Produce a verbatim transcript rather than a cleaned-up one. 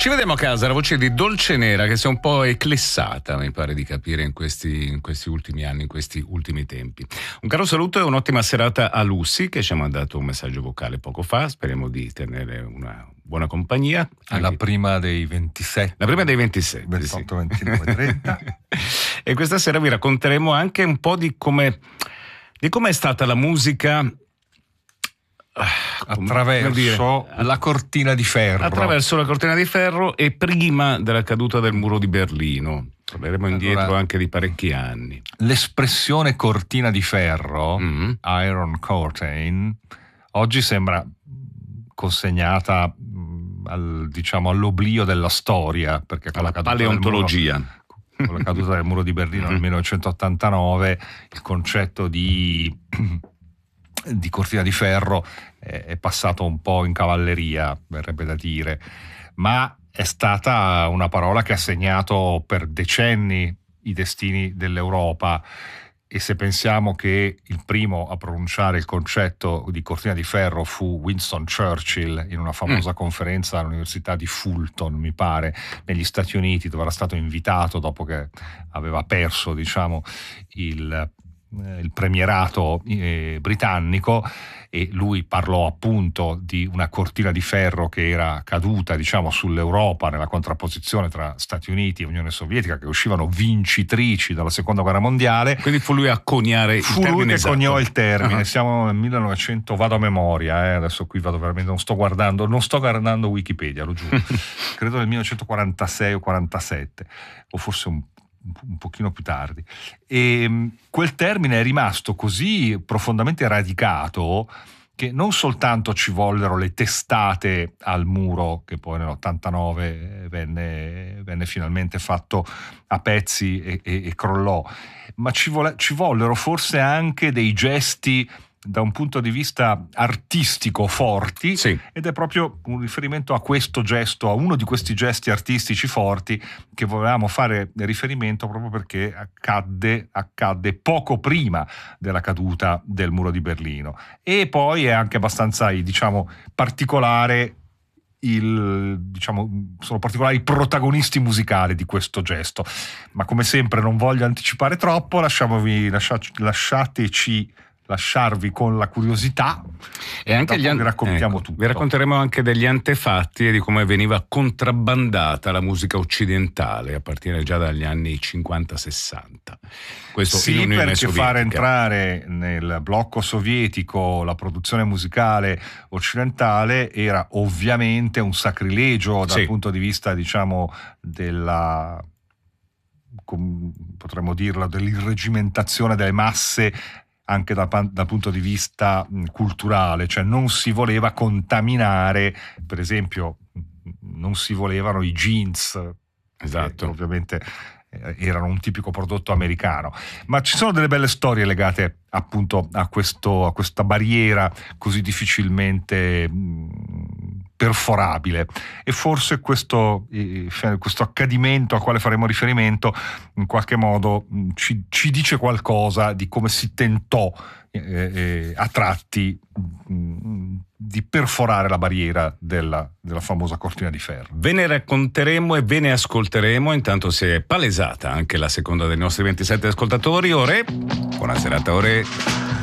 Ci vediamo a casa, la voce di Dolce Nera che si è un po' eclissata, mi pare di capire, in questi, in questi ultimi anni, in questi ultimi tempi. Un caro saluto e un'ottima serata a Lucy che ci ha mandato un messaggio vocale poco fa, speriamo di tenere una buona compagnia. È la prima dei ventisette. La prima dei ventisette, ventotto, sì. ventinove, trenta. E questa sera vi racconteremo anche un po' di come di come è stata la musica attraverso la cortina di ferro. Attraverso la cortina di ferro e prima della caduta del muro di Berlino. Torneremo indietro allora, anche di parecchi anni. L'espressione cortina di ferro, mm-hmm. Iron Curtain, oggi sembra consegnata al, diciamo, all'oblio della storia, perché con alla la caduta paleontologia. Del muro, con la caduta del muro di Berlino nel millenovecentottantanove, il concetto di di cortina di ferro è passato un po' in cavalleria, verrebbe da dire, ma è stata una parola che ha segnato per decenni i destini dell'Europa. E se pensiamo che il primo a pronunciare il concetto di cortina di ferro fu Winston Churchill in una famosa mm. conferenza all'Università di Fulton, mi pare, negli Stati Uniti, dove era stato invitato dopo che aveva perso, diciamo, il il premierato eh, britannico, e lui parlò appunto di una cortina di ferro che era caduta, diciamo, sull'Europa nella contrapposizione tra Stati Uniti e Unione Sovietica, che uscivano vincitrici dalla seconda guerra mondiale. Quindi fu lui a coniare il fu termine. Fu lui che esatto. coniò il termine. Uh-huh. Siamo nel millenovecento, vado a memoria, eh, adesso qui vado veramente, non sto guardando, non sto guardando Wikipedia, lo giuro. Credo nel millenovecentoquarantasei o quarantasette, o forse un un pochino più tardi, e quel termine è rimasto così profondamente radicato che non soltanto ci vollero le testate al muro, che poi nell'ottantanove venne, venne finalmente fatto a pezzi e, e, e crollò, ma ci, vole, ci vollero forse anche dei gesti da un punto di vista artistico forti, sì. Ed è proprio un riferimento a questo gesto, a uno di questi gesti artistici forti che volevamo fare riferimento, proprio perché accadde, accadde poco prima della caduta del muro di Berlino. E poi è anche abbastanza, diciamo, particolare il, diciamo, sono particolari i protagonisti musicali di questo gesto, ma come sempre non voglio anticipare troppo, lasciamovi, lasciateci lasciarvi con la curiosità e anche gli an- vi raccontiamo ecco, tutto. Vi racconteremo anche degli antefatti e di come veniva contrabbandata la musica occidentale a partire già dagli anni cinquanta sessanta. Questo sì, in Unione perché Sovietica. Fare entrare nel blocco sovietico la produzione musicale occidentale era ovviamente un sacrilegio dal sì. punto di vista, diciamo, della, potremmo dirla, dell'irregimentazione delle masse, anche dal, dal punto di vista mh, culturale, cioè non si voleva contaminare, per esempio non si volevano i jeans, esatto. che ovviamente eh, erano un tipico prodotto americano, ma ci sono delle belle storie legate appunto a, questo, a questa barriera così difficilmente mh, perforabile, e forse questo, eh, questo accadimento al quale faremo riferimento in qualche modo mh, ci, ci dice qualcosa di come si tentò eh, eh, a tratti mh, di perforare la barriera della, della famosa cortina di ferro. Ve ne racconteremo e ve ne ascolteremo. Intanto si è palesata anche la seconda dei nostri ventisette ascoltatori. Ore, buona serata Ore.